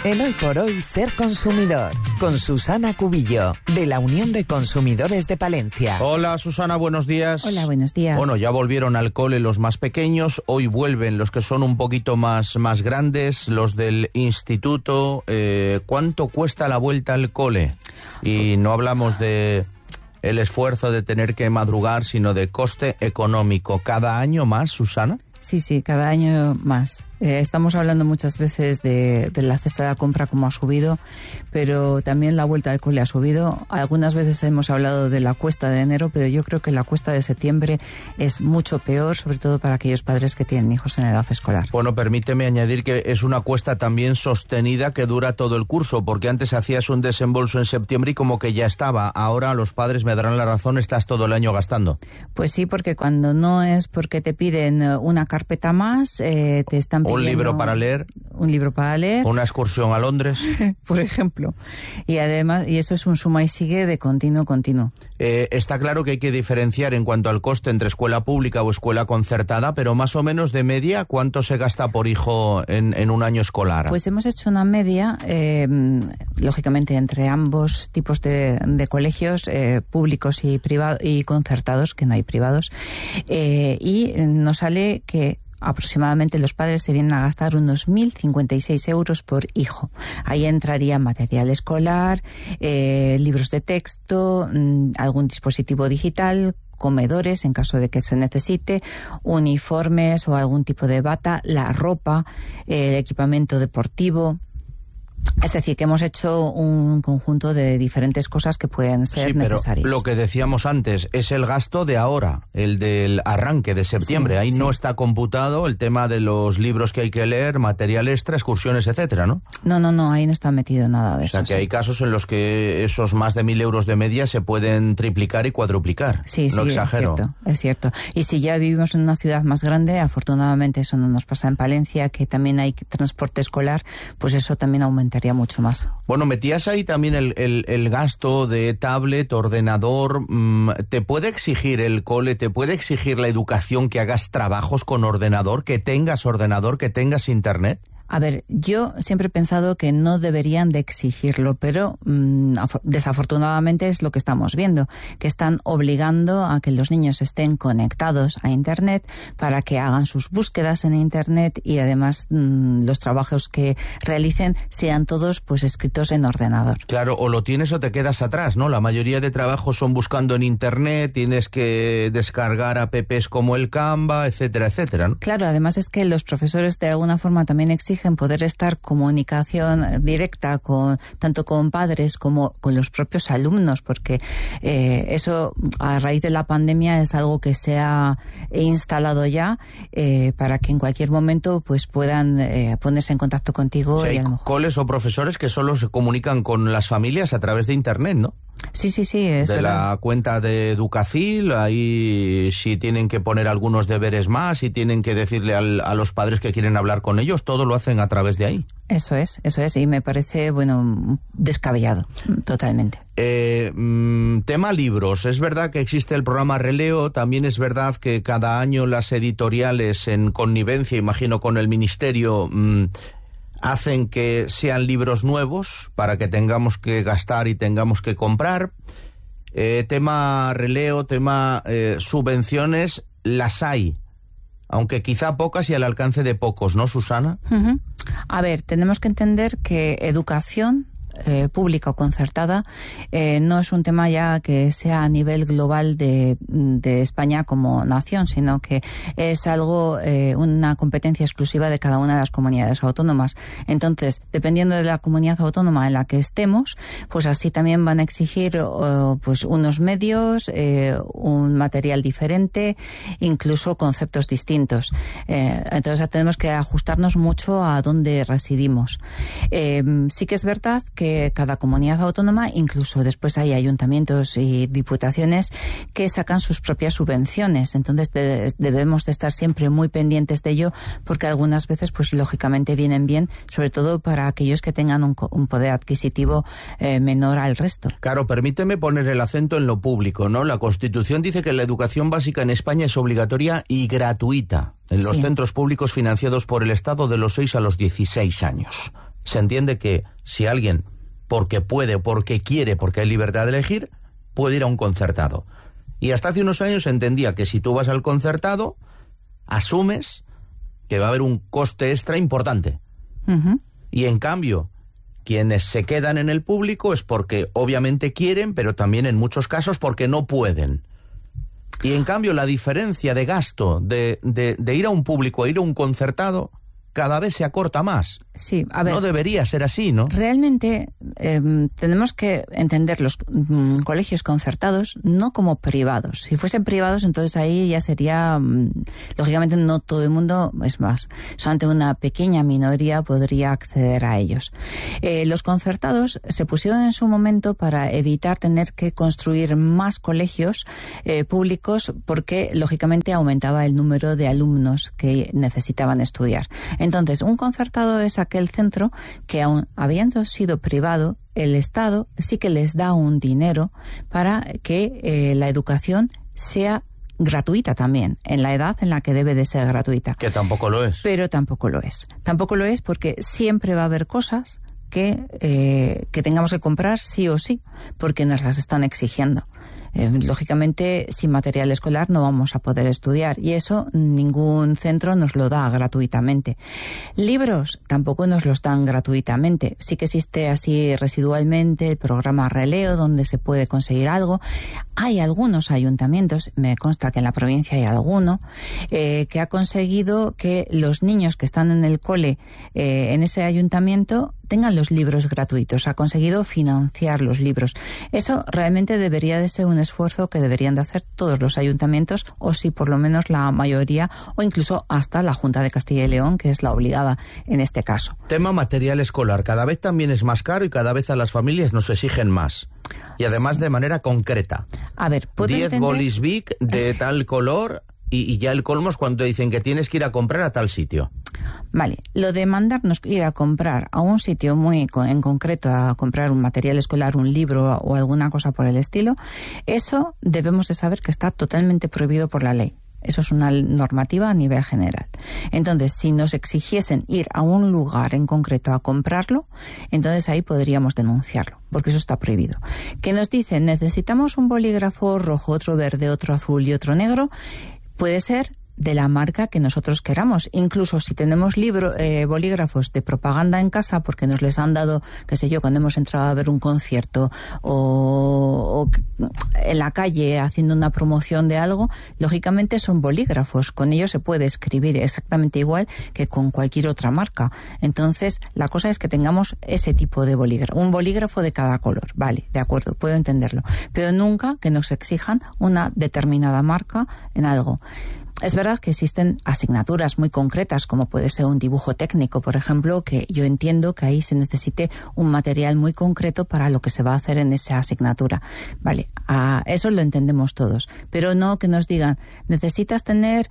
En Hoy por Hoy Ser Consumidor, con Susana Cubillo, de la Unión de Consumidores de Palencia. Hola Susana, buenos días. Hola, buenos días. Bueno, ya volvieron al cole los más pequeños, hoy vuelven los que son un poquito más grandes, los del instituto. ¿Cuánto cuesta la vuelta al cole? Y no hablamos de el esfuerzo de tener que madrugar, sino de coste económico. ¿Cada año más, Susana? Sí, cada año más. Estamos hablando muchas veces de la cesta de la compra, como ha subido, pero también la vuelta al cole ha subido. Algunas veces hemos hablado de la cuesta de enero, pero yo creo que la cuesta de septiembre es mucho peor, sobre todo para aquellos padres que tienen hijos en edad escolar. Bueno, permíteme añadir que es una cuesta también sostenida que dura todo el curso, porque antes hacías un desembolso en septiembre y como que ya estaba. Ahora los padres me darán la razón, estás todo el año gastando. Pues sí, porque cuando no es porque te piden una carpeta más, te están pidiendo... Un libro para leer. Un libro para leer. Una excursión a Londres. Por ejemplo. Y además, y eso es un suma y sigue de continuo. Está claro que hay que diferenciar en cuanto al coste entre escuela pública o escuela concertada, pero más o menos de media, ¿cuánto se gasta por hijo en un año escolar? Pues hemos hecho una media, lógicamente, entre ambos tipos de colegios, públicos y privados y concertados, que no hay privados, y nos sale que aproximadamente los padres se vienen a gastar unos 1.056 euros por hijo. Ahí entraría material escolar, libros de texto, algún dispositivo digital, comedores en caso de que se necesite, uniformes o algún tipo de bata, la ropa, el equipamiento deportivo. Es decir, que hemos hecho un conjunto de diferentes cosas que pueden ser necesarias. Lo que decíamos antes es el gasto de ahora, el del arranque de septiembre. Ahí no está computado el tema de los libros que hay que leer, material extra, excursiones, etcétera, ¿no? No, ahí no está metido nada de eso. O sea, que hay casos en los que esos más de 1.000 euros de media se pueden triplicar y cuadruplicar. Sí, no exagero. Es cierto. Y si ya vivimos en una ciudad más grande, afortunadamente eso no nos pasa en Palencia, que también hay transporte escolar, pues eso también aumentaría mucho más. Bueno, metías ahí también el gasto de tablet, ordenador. ¿Te puede exigir el cole, te puede exigir la educación que hagas trabajos con ordenador, que tengas internet? A ver, yo siempre he pensado que no deberían de exigirlo, pero desafortunadamente es lo que estamos viendo, que están obligando a que los niños estén conectados a Internet para que hagan sus búsquedas en Internet y además los trabajos que realicen sean todos pues escritos en ordenador. Claro, o lo tienes o te quedas atrás, ¿no? La mayoría de trabajos son buscando en Internet, tienes que descargar apps como el Canva, etcétera, etcétera, ¿no? Claro, además es que los profesores de alguna forma también exigen poder estar comunicación directa tanto con padres como con los propios alumnos, porque eso a raíz de la pandemia es algo que se ha instalado ya para que en cualquier momento pues puedan ponerse en contacto contigo. O sea, y hay coles o profesores que solo se comunican con las familias a través de Internet, ¿no? Sí, es de verdad. La cuenta de Educacil, ahí si tienen que poner algunos deberes más, si tienen que decirle a los padres que quieren hablar con ellos, todo lo hacen a través de ahí. Eso es, y me parece, descabellado, totalmente. Tema libros, es verdad que existe el programa Releo, también es verdad que cada año las editoriales en connivencia, imagino, con el Ministerio, hacen que sean libros nuevos para que tengamos que gastar y tengamos que comprar. Tema Releo, tema subvenciones, las hay, aunque quizá pocas y al alcance de pocos, ¿no, Susana? Uh-huh. A ver, tenemos que entender que educación pública o concertada no es un tema ya que sea a nivel global de España como nación, sino que es algo, una competencia exclusiva de cada una de las comunidades autónomas. Entonces, dependiendo de la comunidad autónoma en la que estemos, pues así también van a exigir pues unos medios, un material diferente, incluso conceptos distintos. Entonces tenemos que ajustarnos mucho a dónde residimos. Sí que es verdad que cada comunidad autónoma, incluso después hay ayuntamientos y diputaciones que sacan sus propias subvenciones. Entonces debemos de estar siempre muy pendientes de ello, porque algunas veces pues lógicamente vienen bien, sobre todo para aquellos que tengan un poder adquisitivo menor al resto. Claro, permíteme poner el acento en lo público, ¿no? La Constitución dice que la educación básica en España es obligatoria y gratuita en los centros públicos financiados por el Estado de los 6 a los 16 años. Se entiende que si alguien, porque puede, porque quiere, porque hay libertad de elegir, puede ir a un concertado. Y hasta hace unos años se entendía que si tú vas al concertado, asumes que va a haber un coste extra importante. Y en cambio, quienes se quedan en el público es porque obviamente quieren, pero también en muchos casos porque no pueden. Y en cambio la diferencia de gasto de ir a un público a ir a un concertado cada vez se acorta más. Sí, a ver, no debería ser así, ¿no? Realmente tenemos que entender los colegios concertados no como privados. Si fuesen privados, entonces ahí ya sería, lógicamente no todo el mundo, es más, solamente una pequeña minoría podría acceder a ellos. Los concertados se pusieron en su momento para evitar tener que construir más colegios públicos porque, lógicamente, aumentaba el número de alumnos que necesitaban estudiar. Entonces, un concertado es aquel centro que, aun habiendo sido privado, el Estado sí que les da un dinero para que la educación sea gratuita también, en la edad en la que debe de ser gratuita. Que tampoco lo es. Pero tampoco lo es. Tampoco lo es porque siempre va a haber cosas que tengamos que comprar sí o sí, porque nos las están exigiendo. Lógicamente, sin material escolar no vamos a poder estudiar y eso ningún centro nos lo da gratuitamente. Libros tampoco nos los dan gratuitamente. Sí que existe así residualmente el programa Releo donde se puede conseguir algo. Hay algunos ayuntamientos, me consta que en la provincia hay alguno, que ha conseguido que los niños que están en el cole en ese ayuntamiento tengan los libros gratuitos, ha conseguido financiar los libros. Eso realmente debería de ser un esfuerzo que deberían de hacer todos los ayuntamientos, o si por lo menos la mayoría, o incluso hasta la Junta de Castilla y León, que es la obligada en este caso. Tema material escolar, cada vez también es más caro y cada vez a las familias nos exigen más. Y además de manera concreta. A ver, 10 bolis Bic de tal color y ya el colmo es cuando dicen que tienes que ir a comprar a tal sitio. Vale, lo de mandarnos ir a comprar a un sitio muy en concreto, a comprar un material escolar, un libro o alguna cosa por el estilo, eso debemos de saber que está totalmente prohibido por la ley. Eso es una normativa a nivel general. Entonces, si nos exigiesen ir a un lugar en concreto a comprarlo, entonces ahí podríamos denunciarlo, porque eso está prohibido. ¿Qué nos dicen? Necesitamos un bolígrafo rojo, otro verde, otro azul y otro negro. Puede ser de la marca que nosotros queramos. Incluso si tenemos bolígrafos de propaganda en casa porque nos les han dado, qué sé yo, cuando hemos entrado a ver un concierto o en la calle haciendo una promoción de algo, lógicamente son bolígrafos. Con ellos se puede escribir exactamente igual que con cualquier otra marca. Entonces, la cosa es que tengamos ese tipo de bolígrafo, un bolígrafo de cada color. Vale, de acuerdo, puedo entenderlo. Pero nunca que nos exijan una determinada marca en algo. Es verdad que existen asignaturas muy concretas, como puede ser un dibujo técnico, por ejemplo, que yo entiendo que ahí se necesite un material muy concreto para lo que se va a hacer en esa asignatura. Vale, eso lo entendemos todos, pero no que nos digan, necesitas tener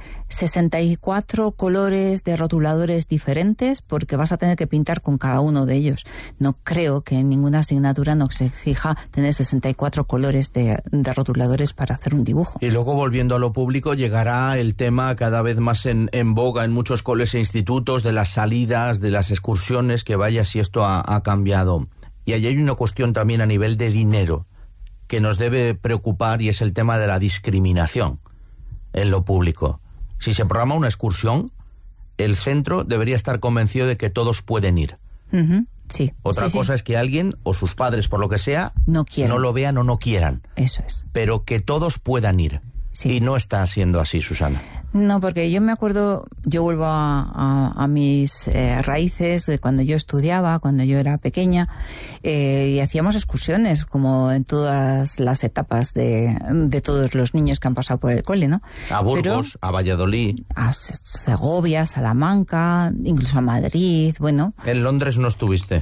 64 colores de rotuladores diferentes porque vas a tener que pintar con cada uno de ellos. No creo que en ninguna asignatura nos exija tener 64 colores de rotuladores para hacer un dibujo. Y luego, volviendo a lo público, llegará el tema cada vez más en boga en muchos colegios e institutos de las salidas, de las excursiones, que vaya si esto ha cambiado. Y ahí hay una cuestión también a nivel de dinero que nos debe preocupar y es el tema de la discriminación en lo público. Si se programa una excursión, el centro debería estar convencido de que todos pueden ir. Sí. Otra cosa es que alguien o sus padres, por lo que sea, no lo vean o no quieran. Eso es. Pero que todos puedan ir. Sí. Y no está siendo así, Susana. No, porque yo me acuerdo, yo vuelvo a mis raíces de cuando yo estudiaba, cuando yo era pequeña, y hacíamos excursiones, como en todas las etapas de todos los niños que han pasado por el cole, ¿no? A Burgos, a Valladolid. A Segovia, Salamanca, incluso a Madrid, bueno. ¿En Londres no estuviste?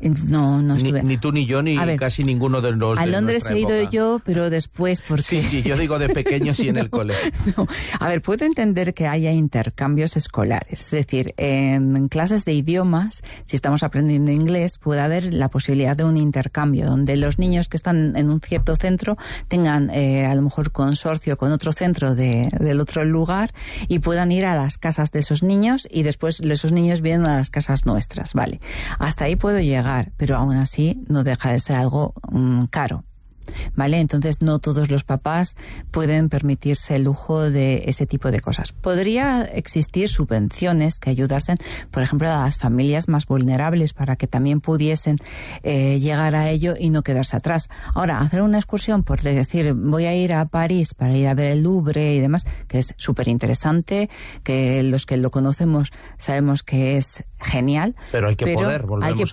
No estuve. Ni tú ni yo, ni casi ninguno de los a de Londres he ido época. yo, pero después, porque... Sí, yo digo de pequeños y en el cole. No. A ver, puedo entender que haya intercambios escolares. Es decir, en clases de idiomas, si estamos aprendiendo inglés, puede haber la posibilidad de un intercambio, donde los niños que están en un cierto centro tengan a lo mejor consorcio con otro centro del otro lugar y puedan ir a las casas de esos niños y después esos niños vienen a las casas nuestras. Vale, hasta ahí puedo llegar. Pero aún así no deja de ser algo caro. ¿Vale? Entonces no todos los papás pueden permitirse el lujo de ese tipo de cosas. Podría existir subvenciones que ayudasen, por ejemplo, a las familias más vulnerables para que también pudiesen llegar a ello y no quedarse atrás. Ahora, hacer una excursión por decir voy a ir a París para ir a ver el Louvre y demás, que es súper interesante, que los que lo conocemos sabemos que es genial, pero hay que poder,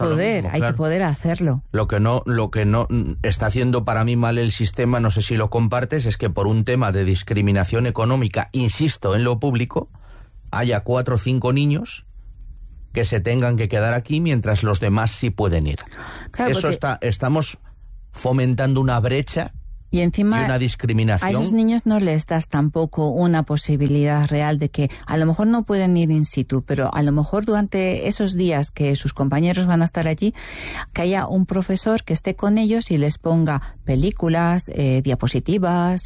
hay que poder hacerlo. Lo que no está haciendo para mí mal el sistema, no sé si lo compartes, es que por un tema de discriminación económica, insisto, en lo público, haya 4 o 5 niños que se tengan que quedar aquí mientras los demás sí pueden ir. Claro, eso estamos fomentando una brecha. Y encima, y una discriminación. A esos niños no les das tampoco una posibilidad real de que a lo mejor no pueden ir in situ, pero a lo mejor durante esos días que sus compañeros van a estar allí, que haya un profesor que esté con ellos y les ponga películas, diapositivas,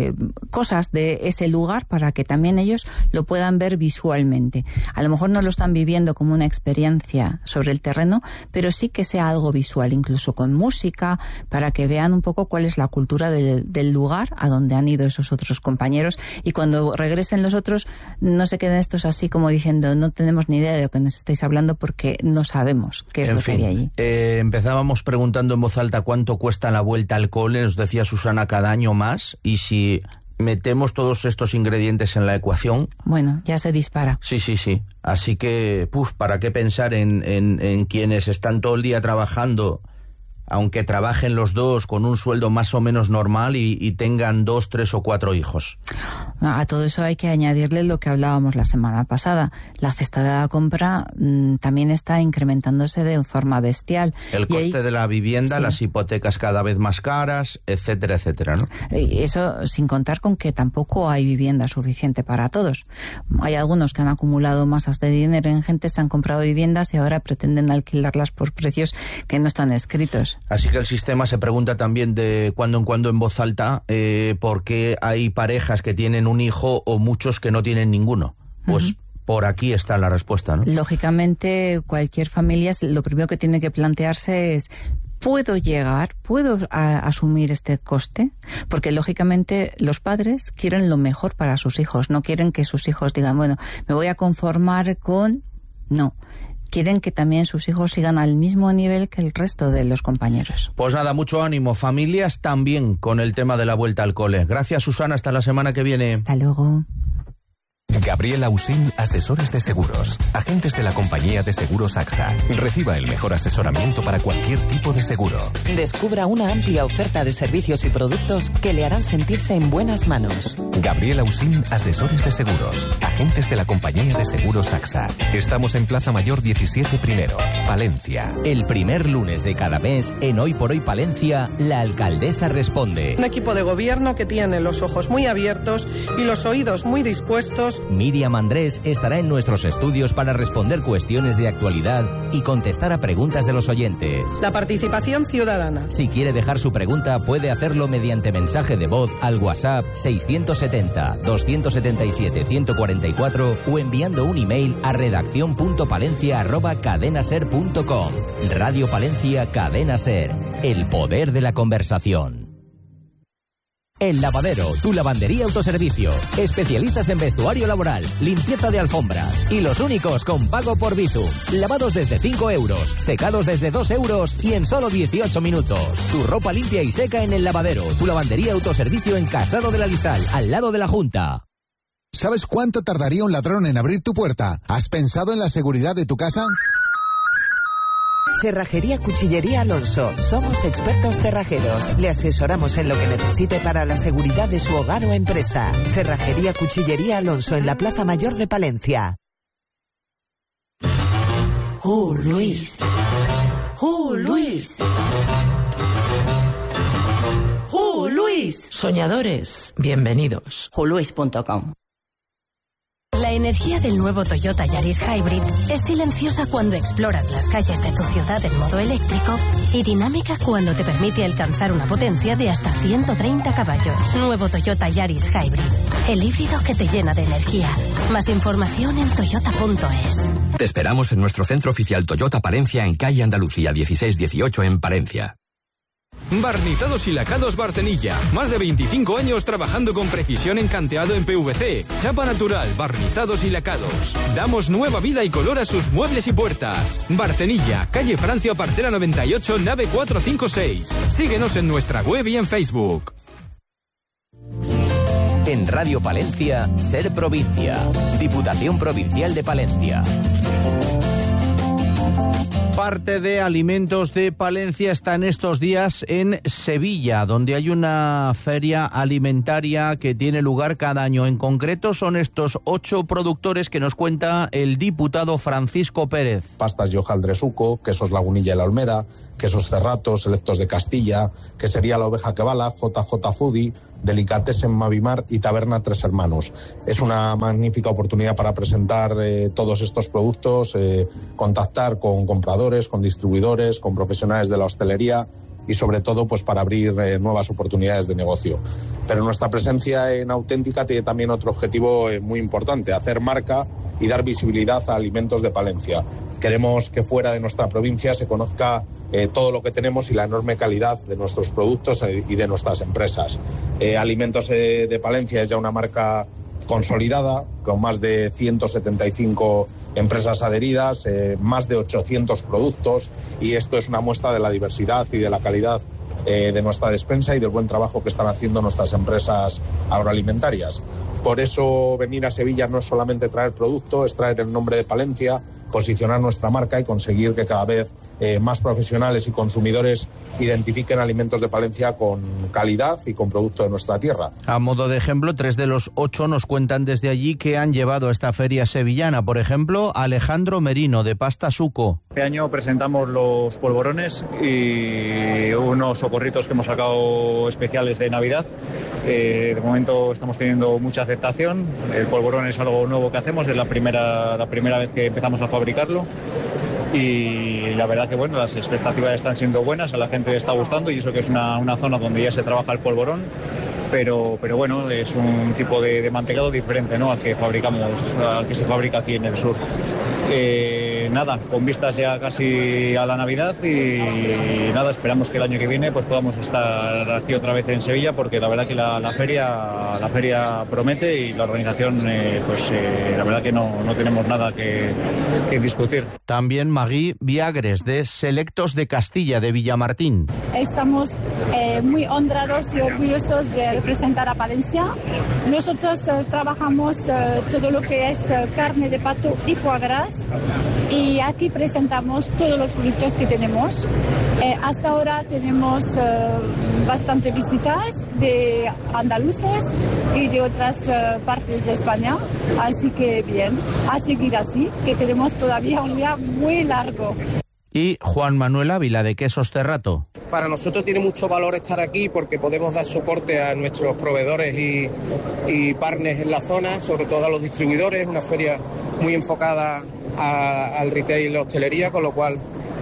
cosas de ese lugar para que también ellos lo puedan ver visualmente. A lo mejor no lo están viviendo como una experiencia sobre el terreno, pero sí que sea algo visual, incluso con música, para que vean un poco cuál es la cultura del lugar a donde han ido esos otros compañeros, y cuando regresen los otros no se queden estos así como diciendo no tenemos ni idea de lo que nos estáis hablando porque no sabemos qué es lo que hay allí. Empezábamos preguntando en voz alta cuánto cuesta la vuelta al cole, nos decía Susana, cada año más, y si metemos todos estos ingredientes en la ecuación... Bueno, ya se dispara. Sí. Así que, ¿para qué pensar en quienes están todo el día trabajando, aunque trabajen los dos con un sueldo más o menos normal y tengan 2, 3 o 4 hijos? A todo eso hay que añadirle lo que hablábamos la semana pasada. La cesta de la compra también está incrementándose de forma bestial. El coste de la vivienda, sí, las hipotecas cada vez más caras, etcétera, etcétera, ¿no? Eso sin contar con que tampoco hay vivienda suficiente para todos. Hay algunos que han acumulado masas de dinero ingentes, se han comprado viviendas y ahora pretenden alquilarlas por precios que no están escritos. Así que el sistema se pregunta también de cuando en cuando en voz alta por qué hay parejas que tienen un hijo o muchos que no tienen ninguno. Pues por aquí está la respuesta, ¿no? Lógicamente, cualquier familia lo primero que tiene que plantearse es: ¿puedo asumir este coste? Porque lógicamente los padres quieren lo mejor para sus hijos, no quieren que sus hijos digan, bueno, me voy a conformar con... No. Quieren que también sus hijos sigan al mismo nivel que el resto de los compañeros. Pues nada, mucho ánimo. Familias también con el tema de la vuelta al cole. Gracias, Susana. Hasta la semana que viene. Hasta luego. Gabriel Ausín, asesores de seguros, agentes de la compañía de seguros AXA. Reciba el mejor asesoramiento para cualquier tipo de seguro. Descubra una amplia oferta de servicios y productos que le harán sentirse en buenas manos. Gabriel Ausín, asesores de seguros, agentes de la compañía de seguros AXA. Estamos en Plaza Mayor 17 Primero, Palencia. El primer lunes de cada mes, en Hoy por Hoy Palencia, la alcaldesa responde. Un equipo de gobierno que tiene los ojos muy abiertos y los oídos muy dispuestos. Miriam Andrés estará en nuestros estudios para responder cuestiones de actualidad y contestar a preguntas de los oyentes. La participación ciudadana. Si quiere dejar su pregunta, puede hacerlo mediante mensaje de voz al WhatsApp 670-277-144 o enviando un email a redaccion.palencia@cadenaser.com. Radio Palencia, Cadena Ser. El poder de la conversación. El Lavadero, tu lavandería autoservicio. Especialistas en vestuario laboral, limpieza de alfombras y los únicos con pago por Bizum. Lavados desde 5 euros, secados desde 2 euros y en solo 18 minutos. Tu ropa limpia y seca en El Lavadero, tu lavandería autoservicio en Casado de la Lisal, al lado de la Junta. ¿Sabes cuánto tardaría un ladrón en abrir tu puerta? ¿Has pensado en la seguridad de tu casa? Cerrajería Cuchillería Alonso. Somos expertos cerrajeros. Le asesoramos en lo que necesite para la seguridad de su hogar o empresa. Cerrajería Cuchillería Alonso en la Plaza Mayor de Palencia. Luis. Luis. Luis. Soñadores, bienvenidos. Luis.com. La energía del nuevo Toyota Yaris Hybrid es silenciosa cuando exploras las calles de tu ciudad en modo eléctrico y dinámica cuando te permite alcanzar una potencia de hasta 130 caballos. Nuevo Toyota Yaris Hybrid, el híbrido que te llena de energía. Más información en toyota.es. Te esperamos en nuestro centro oficial Toyota Palencia en calle Andalucía 1618 en Palencia. Barnizados y lacados Barcenilla. Más de 25 años trabajando con precisión en canteado en PVC. Chapa natural, barnizados y lacados. Damos nueva vida y color a sus muebles y puertas. Barcenilla, calle Francia Parcela 98, nave 456. Síguenos en nuestra web y en Facebook. En Radio Palencia, Ser Provincia. Diputación Provincial de Palencia. Parte de Alimentos de Palencia está en estos días en Sevilla, donde hay una feria alimentaria que tiene lugar cada año. En concreto son estos 8 productores que nos cuenta el diputado Francisco Pérez. Pastas y hojaldre suco, quesos Lagunilla y La Olmeda, quesos Cerratos, selectos de Castilla, quesería La Oveja que Bala, JJ Foodie, Delicatessen Mavimar y Taberna Tres Hermanos. Es una magnífica oportunidad para presentar todos estos productos, contactar con compradores, con distribuidores, con profesionales de la hostelería y sobre todo pues para abrir nuevas oportunidades de negocio. Pero nuestra presencia en Auténtica tiene también otro objetivo muy importante: hacer marca y dar visibilidad a Alimentos de Palencia. Queremos que fuera de nuestra provincia se conozca todo lo que tenemos y la enorme calidad de nuestros productos y de nuestras empresas. Alimentos de Palencia es ya una marca consolidada, con más de 175 empresas adheridas, más de 800 productos, y esto es una muestra de la diversidad y de la calidad de nuestra despensa y del buen trabajo que están haciendo nuestras empresas agroalimentarias. Por eso venir a Sevilla no es solamente traer producto, es traer el nombre de Palencia, posicionar nuestra marca y conseguir que cada vez más profesionales y consumidores identifiquen Alimentos de Palencia con calidad y con producto de nuestra tierra. A modo de ejemplo, 3 de los 8 nos cuentan desde allí que han llevado a esta feria sevillana. Por ejemplo, Alejandro Merino, de Pasta Suco. Este año presentamos los polvorones y unos socorritos que hemos sacado especiales de Navidad. De momento estamos teniendo mucha aceptación. El polvorón es algo nuevo que hacemos, es la primera vez que empezamos a fabricarlo. Y la verdad que bueno, las expectativas están siendo buenas, a la gente le está gustando, y eso que es una zona donde ya se trabaja el polvorón, pero bueno, es un tipo de mantecado diferente, ¿no?, al que se fabrica aquí en el sur. Nada, con vistas ya casi a la Navidad, y nada, esperamos que el año que viene pues podamos estar aquí otra vez en Sevilla, porque la verdad que la feria promete, y la organización la verdad que no tenemos nada que discutir. También Magui Viagres, de Selectos de Castilla, de Villamartín. Estamos muy honrados y orgullosos de representar a Palencia. Nosotros trabajamos todo lo que es carne de pato y foie gras, y aquí presentamos todos los productos que tenemos. Hasta ahora tenemos bastante visitas de andaluces y de otras partes de España, así que bien, a seguir así, que tenemos todavía un día muy largo. Y Juan Manuel Ávila, de Quesos Cerrato. Para nosotros tiene mucho valor estar aquí porque podemos dar soporte a nuestros proveedores y partners en la zona, sobre todo a los distribuidores. Una feria muy enfocada al retail y la hostelería, con lo cual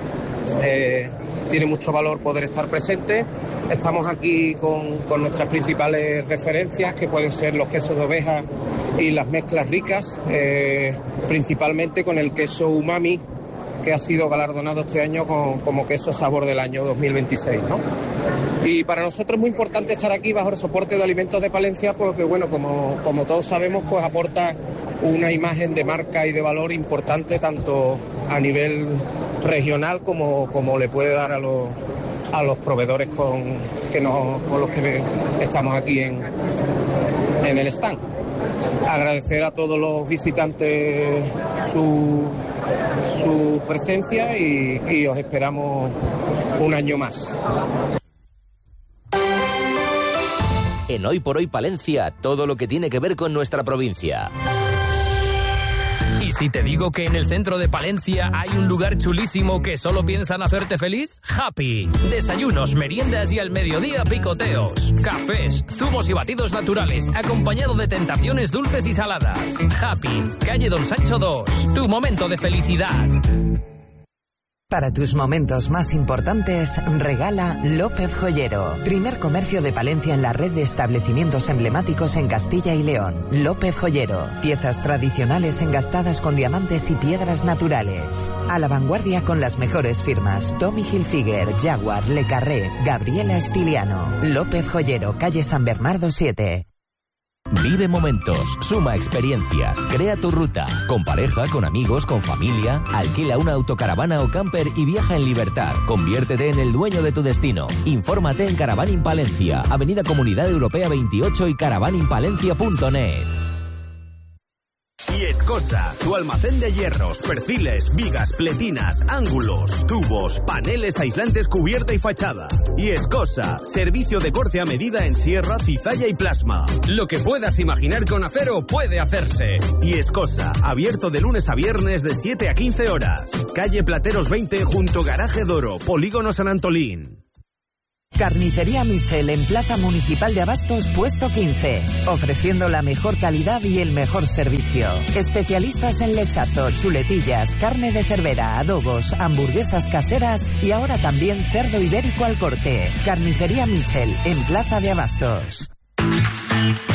tiene mucho valor poder estar presente. Estamos aquí con nuestras principales referencias, que pueden ser los quesos de oveja y las mezclas ricas, principalmente con el queso umami, que ha sido galardonado este año como queso sabor del año 2026, ¿no? Y para nosotros es muy importante estar aquí bajo el soporte de Alimentos de Palencia, porque bueno, como todos sabemos, pues aporta una imagen de marca y de valor importante tanto a nivel regional como le puede dar a los proveedores con los que estamos aquí en el stand. Agradecer a todos los visitantes su presencia y os esperamos un año más. En Hoy por Hoy Palencia, todo lo que tiene que ver con nuestra provincia. ¿Y si te digo que en el centro de Palencia hay un lugar chulísimo que solo piensa en hacerte feliz? Happy. Desayunos, meriendas y al mediodía picoteos. Cafés, zumos y batidos naturales, acompañado de tentaciones dulces y saladas. Happy. Calle Don Sancho 2. Tu momento de felicidad. Para tus momentos más importantes, regala López Joyero. Primer comercio de Palencia en la red de establecimientos emblemáticos en Castilla y León. López Joyero. Piezas tradicionales engastadas con diamantes y piedras naturales. A la vanguardia con las mejores firmas: Tommy Hilfiger, Jaguar, Le Carré, Gabriela Estiliano. López Joyero, calle San Bernardo 7. Vive momentos, suma experiencias, crea tu ruta. Con pareja, con amigos, con familia. Alquila una autocaravana o camper y viaja en libertad. Conviértete en el dueño de tu destino. Infórmate en Caravaning Palencia, Avenida Comunidad Europea 28 y caravaningpalencia.net. Y Escosa, tu almacén de hierros, perfiles, vigas, pletinas, ángulos, tubos, paneles aislantes, cubierta y fachada. Y Escosa, servicio de corte a medida en sierra, cizalla y plasma. Lo que puedas imaginar con acero puede hacerse. Y Escosa, abierto de lunes a viernes de 7 a 15 horas. Calle Plateros 20 junto Garaje Doro, Polígono San Antolín. Carnicería Michel en Plaza Municipal de Abastos, puesto 15. Ofreciendo la mejor calidad y el mejor servicio. Especialistas en lechazo, chuletillas, carne de cervera, adobos, hamburguesas caseras y ahora también cerdo ibérico al corte. Carnicería Michel en Plaza de Abastos.